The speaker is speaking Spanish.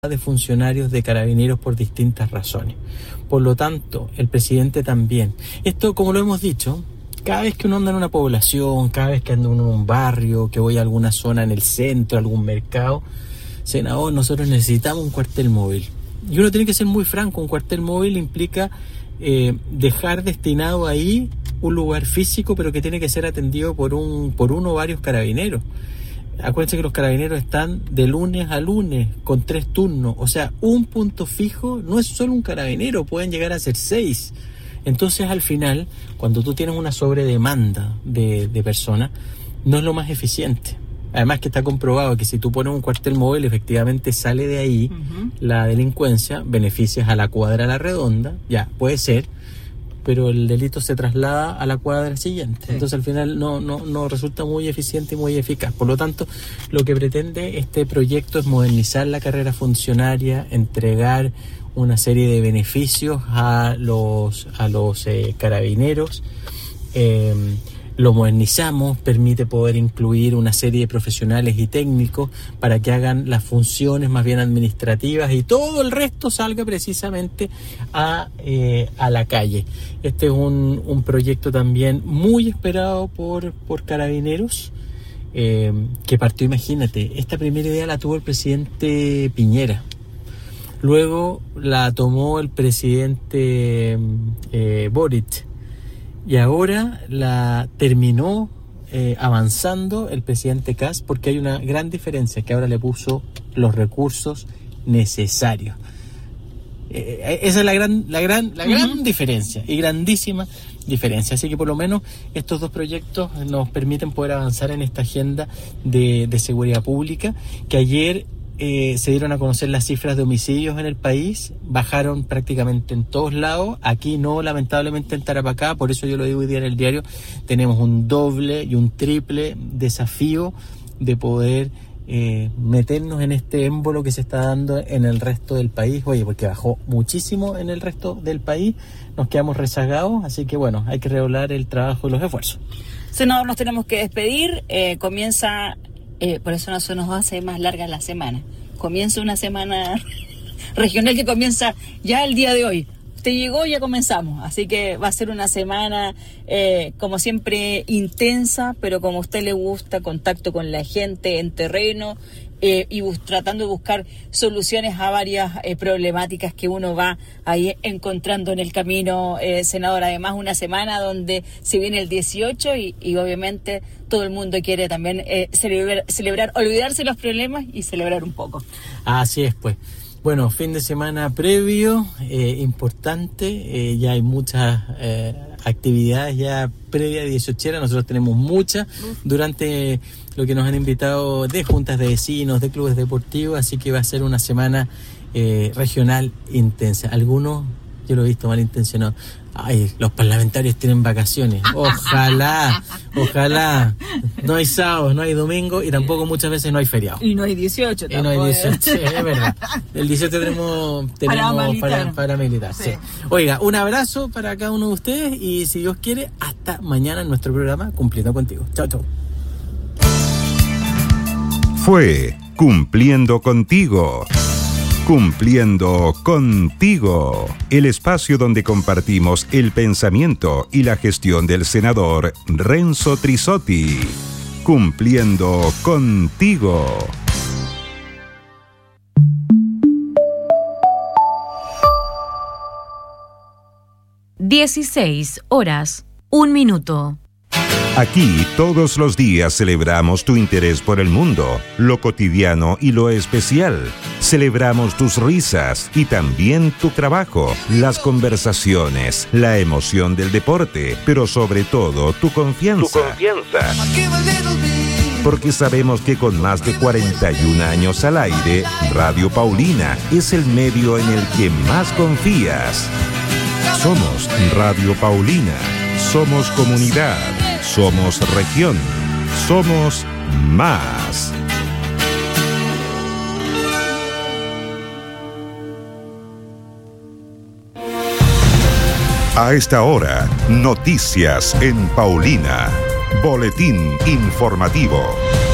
de funcionarios de Carabineros por distintas razones. Por lo tanto, el presidente también. Esto, como lo hemos dicho, cada vez que uno anda en una población, cada vez que anda uno en un barrio, que voy a alguna zona en el centro, algún mercado, senador, nosotros necesitamos un cuartel móvil. Y uno tiene que ser muy franco, un cuartel móvil implica dejar destinado ahí un lugar físico, pero que tiene que ser atendido por uno o varios carabineros. Acuérdense que los carabineros están de lunes a lunes con 3 turnos, o sea, un punto fijo no es solo un carabinero, pueden llegar a ser 6. Entonces, al final, cuando tú tienes una sobredemanda de personas, no es lo más eficiente. Además que está comprobado que si tú pones un cuartel móvil, efectivamente sale de ahí la delincuencia, beneficias a la cuadra a la redonda, ya, puede ser, pero el delito se traslada a la cuadra siguiente. Sí. Entonces al final no resulta muy eficiente y muy eficaz. Por lo tanto, lo que pretende este proyecto es modernizar la carrera funcionaria, entregar una serie de beneficios a los carabineros. Lo modernizamos, permite poder incluir una serie de profesionales y técnicos para que hagan las funciones más bien administrativas y todo el resto salga precisamente a la calle. Este es un proyecto también muy esperado por Carabineros, que partió, imagínate, esta primera idea la tuvo el presidente Piñera. Luego la tomó el presidente Boric. Y ahora la terminó avanzando el presidente Kast, porque hay una gran diferencia, que ahora le puso los recursos necesarios. Esa es la gran diferencia, y grandísima diferencia. Así que por lo menos estos dos proyectos nos permiten poder avanzar en esta agenda de seguridad pública, que ayer se dieron a conocer las cifras de homicidios en el país, bajaron prácticamente en todos lados, aquí no, lamentablemente en Tarapacá, por eso yo lo digo hoy día en el diario, tenemos un doble y un triple desafío de poder meternos en este émbolo que se está dando en el resto del país, porque bajó muchísimo en el resto del país, nos quedamos rezagados, así que bueno, hay que redoblar el trabajo y los esfuerzos. Senador, nos tenemos que despedir, comienza... por eso no se nos hace más larga la semana. Comienza una semana regional que comienza ya el día de hoy. Usted llegó y ya comenzamos. Así que va a ser una semana, como siempre, intensa, pero como a usted le gusta, contacto con la gente en terreno, y tratando de buscar soluciones a varias problemáticas que uno va ahí encontrando en el camino, senador. Además, una semana donde se viene el 18 y obviamente todo el mundo quiere también celebrar, olvidarse los problemas y celebrar un poco. Así es, pues. Bueno, fin de semana previo, importante, ya hay muchas actividades ya previa a 18, nosotros tenemos muchas durante lo que nos han invitado de juntas de vecinos, de clubes deportivos, así que va a ser una semana regional intensa. Algunos, yo lo he visto malintencionados, los parlamentarios tienen vacaciones, ojalá, no hay sábado, no hay domingo y tampoco muchas veces no hay feriado. Y no hay 18 tampoco. Y no hay 18, sí, es verdad. El 18 tenemos paramilitar. Sí. Oiga, un abrazo para cada uno de ustedes y si Dios quiere, hasta mañana en nuestro programa Cumpliendo Contigo. Chao, chao. Fue Cumpliendo Contigo. Cumpliendo Contigo, el espacio donde compartimos el pensamiento y la gestión del senador Renzo Trisotti. Cumpliendo Contigo. 16:01. Aquí todos los días celebramos tu interés por el mundo, lo cotidiano y lo especial. Celebramos tus risas y también tu trabajo, las conversaciones, la emoción del deporte, pero sobre todo tu confianza. Porque sabemos que con más de 41 años al aire, Radio Paulina es el medio en el que más confías. Somos Radio Paulina, somos comunidad. Somos región, somos más. A esta hora, noticias en Paulina. Boletín informativo.